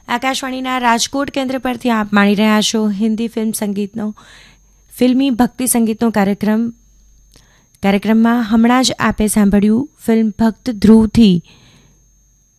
આકાશવાણીના રાજકોટ કેન્દ્ર પરથી આપ માણી રહ્યા છો હિન્દી ફિલ્મી ભક્તિ સંગીતનો કાર્યક્રમમાં હમણાં જ આપે સાંભળ્યું ફિલ્મ ભક્ત ધ્રુવથી